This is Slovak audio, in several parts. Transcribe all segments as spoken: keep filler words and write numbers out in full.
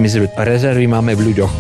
My rezervy máme v ľuďoch.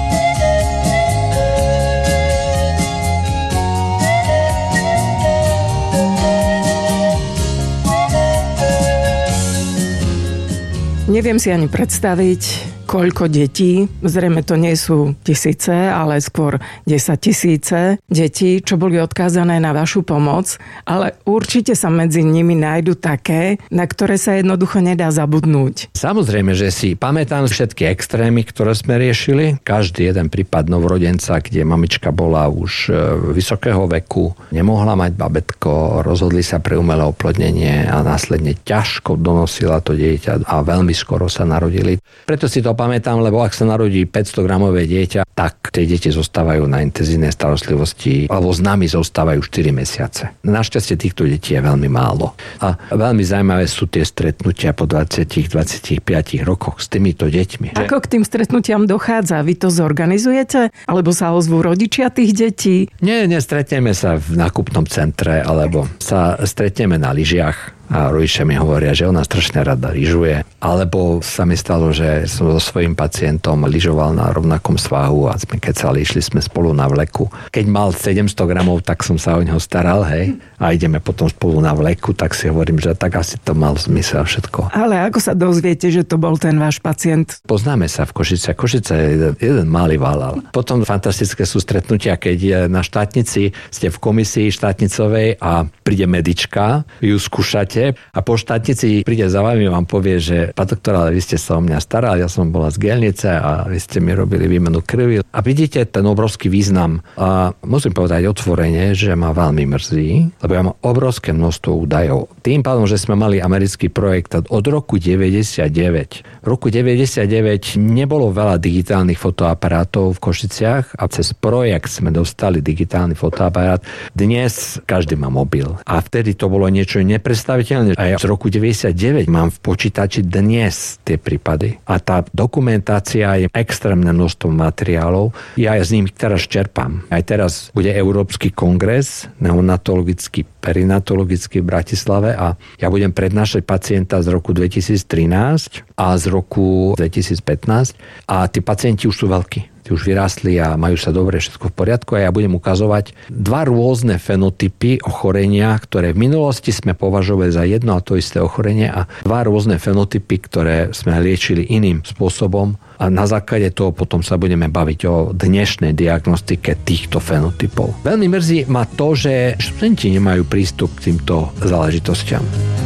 Neviem si ani predstaviť, koľko detí, zrejme to nie sú tisíce, ale skôr desaťtisíce detí, čo boli odkázané na vašu pomoc, ale určite sa medzi nimi nájdu také, na ktoré sa jednoducho nedá zabudnúť. Samozrejme, že si pamätám všetky extrémy, ktoré sme riešili. Každý jeden prípad novorodenca, kde mamička bola už vysokého veku, nemohla mať babätko, rozhodli sa pre umelé oplodnenie a následne ťažko donosila to dieťa a veľmi skoro sa narodili. Preto si to pamätám, lebo ak sa narodí päťsto gramové dieťa, tak tie deti zostávajú na intenzívnej starostlivosti alebo s nami zostávajú štyri mesiace. Našťastie týchto detí je veľmi málo. A veľmi zaujímavé sú tie stretnutia po dvadsať dvadsaťpäť rokoch s týmito deťmi. Ako k tým stretnutiam dochádza? Vy to zorganizujete? Alebo sa ozvú rodičia tých detí? Nie, nestretneme sa v nákupnom centre, alebo sa stretneme na lyžiach. A rodičia mi hovoria, že ona strašne rada lyžuje. Alebo sa mi stalo, že som so svojím pacientom lyžoval na rovnakom svahu a sme kecali, išli sme spolu na vleku. Keď mal sedemsto gramov, tak som sa o neho staral, hej. A ideme potom spolu na vleku, tak si hovorím, že tak asi to mal zmysel všetko. Ale ako sa dozviete, že to bol ten váš pacient? Poznáme sa v Košice. Košice je jeden, jeden malý valal. Potom fantastické sú stretnutia, keď na štátnici ste v komisii štátnicovej a príde medička, ju skúšate a po štátnici príde za vami a vám povie, že pán doktor, ale vy ste sa o mňa starali, ja som bola z Gelnice a vy ste mi robili výmenu krvi. A vidíte ten obrovský význam. A musím povedať otvorene, že ma veľmi mrzí, lebo ja mám obrovské množstvo údajov. Tým pádom, že sme mali americký projekt od roku deväťdesiatdeväť. V roku deväťdesiatdeväť nebolo veľa digitálnych fotoaparátov v Košiciach a cez projekt sme dostali digitálny fotoaparát. Dnes každý má mobil. A vtedy to bolo niečo nepredstaviteľné. A ja z roku deväťdesiatdeväť mám v počítači dnes tie prípady. A tá dokumentácia je extrémne množstvo materiálov. Ja z nich teraz čerpám. Aj teraz bude Európsky kongres neonatologický, perinatologický v Bratislave a ja budem prednášať pacienta z roku dvetisíctrinásť a z roku dvetisícpätnásť a tí pacienti už sú veľkí. Už vyrástli a majú sa dobre, všetko v poriadku a ja budem ukazovať dva rôzne fenotypy ochorenia, ktoré v minulosti sme považovali za jedno a to isté ochorenie a dva rôzne fenotypy, ktoré sme liečili iným spôsobom a na základe toho potom sa budeme baviť o dnešnej diagnostike týchto fenotypov. Veľmi mrzí ma to, že študenti nemajú prístup k týmto záležitostiam.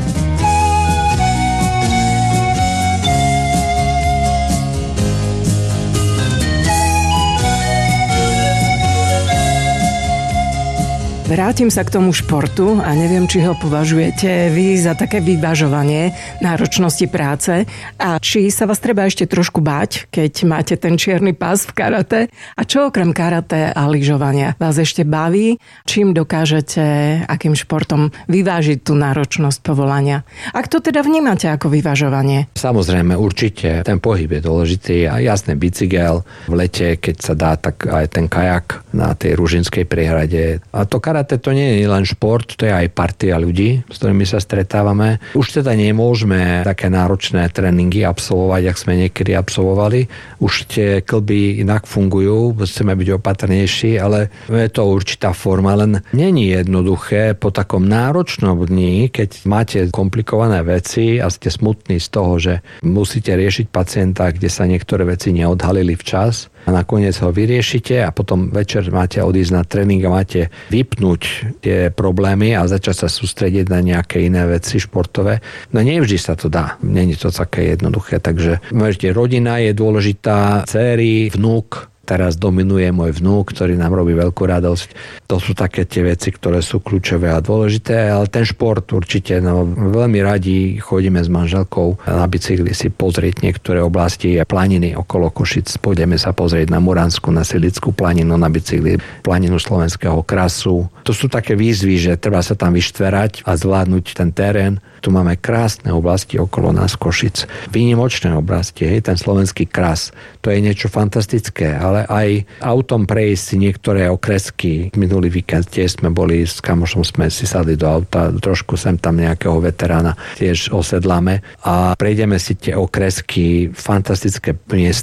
Vrátim sa k tomu športu a neviem, či ho považujete vy za také vyvažovanie náročnosti práce a či sa vás treba ešte trošku báť, keď máte ten čierny pás v karate. A čo okrem karate a lyžovania vás ešte baví? Čím dokážete, akým športom vyvážiť tú náročnosť povolania? Ak to teda vnímate ako vyvažovanie? Samozrejme, určite. Ten pohyb je dôležitý a jasné bicykel. V lete, keď sa dá, tak aj ten kajak na tej Ružinskej priehrade. A to karate to nie je len šport, to je aj partia ľudí, s ktorými sa stretávame. Už teda nemôžeme také náročné tréningy absolvovať, ak sme niekedy absolvovali. Už tie klby inak fungujú, chceme byť opatrnejší, ale je to určitá forma, len není jednoduché po takom náročnom dni, keď máte komplikované veci a ste smutní z toho, že musíte riešiť pacienta, kde sa niektoré veci neodhalili včas a nakoniec ho vyriešite a potom večer máte odísť na tréning a máte vypnúť tie problémy a začať sa sústrediť na nejaké iné veci športové. No nevždy sa to dá. Není to také jednoduché. Takže môžete, rodina je dôležitá, dcéry, vnúk. Teraz dominuje môj vnúk, ktorý nám robí veľkú radosť. To sú také tie veci, ktoré sú kľúčové a dôležité, ale ten šport určite, no, veľmi radi chodíme s manželkou na bicykli si pozrieť niektoré oblasti a planiny okolo Košic. Pôjdeme sa pozrieť na Muranskú, na Silickú planinu na bicykli, planinu Slovenského krasu. To sú také výzvy, že treba sa tam vyštverať a zvládnuť ten terén. Tu máme krásne oblasti okolo nás Košic. Výnimočné oblasti, hej, ten slovenský kras. To je niečo fantastické, ale aj autom prejsť si niektoré okresky. Minulý víkend tiež sme boli, s kamošom sme si sadli do auta, trošku sem tam nejakého veterána tiež osedláme a prejdeme si tie okresky, fantastické miesta.